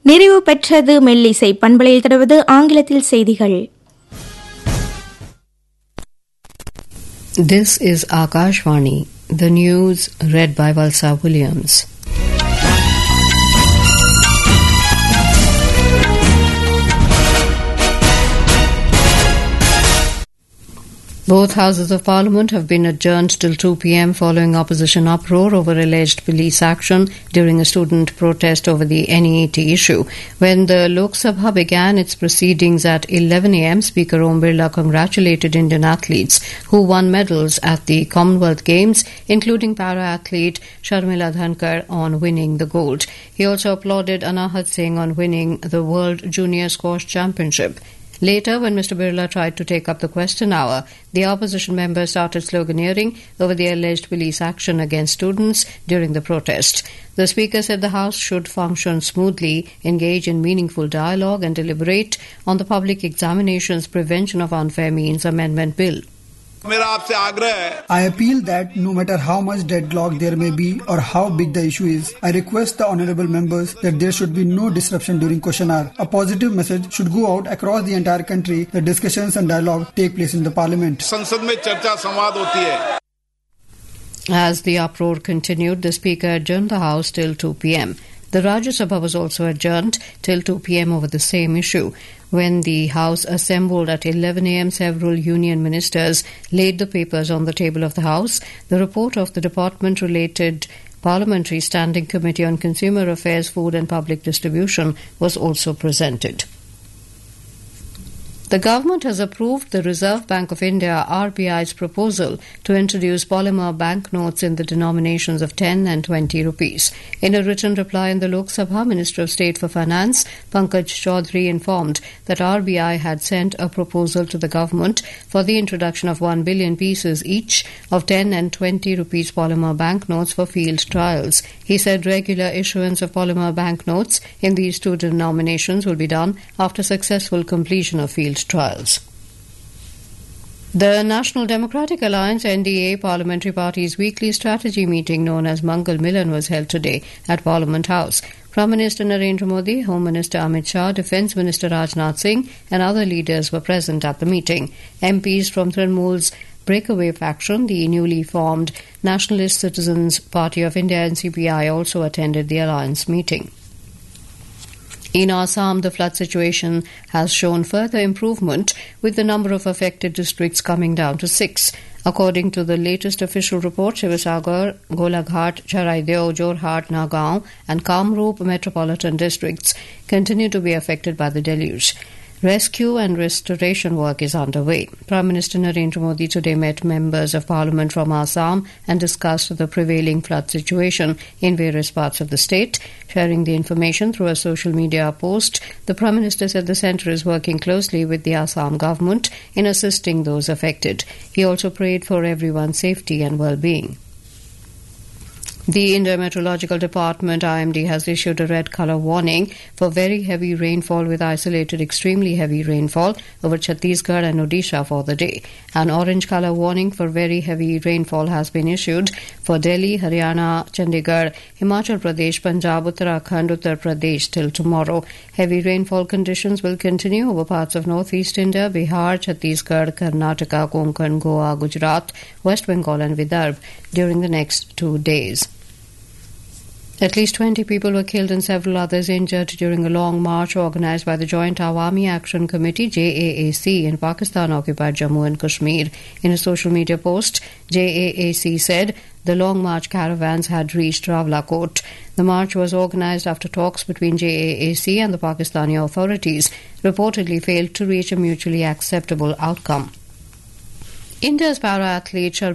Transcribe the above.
நிறைவு பெற்றது மெல்லிசை. பண்பலையில் தொடர்வது ஆங்கிலத்தில் செய்திகள். This is Akashvani. The news read by Valsa Williams. Both houses of parliament have been adjourned till 2 p.m. following opposition uproar over alleged police action during a student protest over the NEET issue. When the Lok Sabha began its proceedings at 11 a.m., Speaker Om Birla congratulated Indian athletes who won medals at the Commonwealth Games, including para-athlete Sharmila Dhankar on winning the gold. He also applauded Anahat Singh on winning the World Junior Squash Championship. Later, when Mr. Birla tried to take up the question hour, the opposition members started sloganeering over the alleged police action against students during the protest. The Speaker said the House should function smoothly, engage in meaningful dialogue and deliberate on the Public Examinations Prevention of Unfair Means Amendment Bill. I appeal that no matter how much deadlock there may be or how big the issue is, I request the honourable members that there should be no disruption during question hour. A positive message should go out across the entire country that discussions and dialogue take place in the parliament. As the uproar continued, the Speaker adjourned the House till 2 p.m. The Rajya Sabha was also adjourned till 2 p.m. over the same issue. When the House assembled at 11 a.m., several union ministers laid the papers on the table of the House. The report of the department-related Parliamentary Standing Committee on Consumer Affairs, Food and Public Distribution was also presented. The government has approved the Reserve Bank of India RBI's proposal to introduce polymer banknotes in the denominations of 10 and 20 rupees. In a written reply in the Lok Sabha, Minister of State for Finance Pankaj Chaudhary informed that RBI had sent a proposal to the government for the introduction of 1 billion pieces each of 10 and 20 rupees polymer banknotes for field trials. He said regular issuance of polymer banknotes in these two denominations will be done after successful completion of field trials. The National Democratic Alliance NDA Parliamentary Party's weekly strategy meeting known as Mangal Milan was held today at Parliament House. Prime Minister Narendra Modi, Home Minister Amit Shah, Defence Minister Rajnath Singh and other leaders were present at the meeting. MPs from Trinamool's breakaway faction, the newly formed Nationalist Citizens Party of India NCPI, also attended the alliance meeting. In Assam, the flood situation has shown further improvement, with the number of affected districts coming down to 6. According to the latest official report, Shivasagar, Golaghat, Charaideo, Jorhat, Nagaon and Kamrup metropolitan districts continue to be affected by the deluge. Rescue and restoration work is underway. Prime Minister Narendra Modi today met members of Parliament from Assam and discussed the prevailing flood situation in various parts of the state. Sharing the information through a social media post, the Prime Minister said the centre is working closely with the Assam government in assisting those affected. He also prayed for everyone's safety and well-being. The India Meteorological Department IMD has issued a red colour warning for very heavy rainfall with isolated extremely heavy rainfall over Chhattisgarh and Odisha for the day. An orange colour warning for very heavy rainfall has been issued for Delhi, Haryana, Chandigarh, Himachal Pradesh, Punjab, Uttarakhand, Uttar Pradesh till tomorrow. Heavy rainfall conditions will continue over parts of northeast India, Bihar, Chhattisgarh, Karnataka, Konkan, Goa, Gujarat, West Bengal and Vidarbha during the next 2 days. At least 20 people were killed and several others injured during a long march organised by the Joint Awami Action Committee JAAC in Pakistan-occupied Jammu and Kashmir. In a social media post, JAAC said the Long March caravans had reached Rawalakot. The march was organised after talks between JAAC and the Pakistani authorities reportedly failed to reach a mutually acceptable outcome. India's para-athlete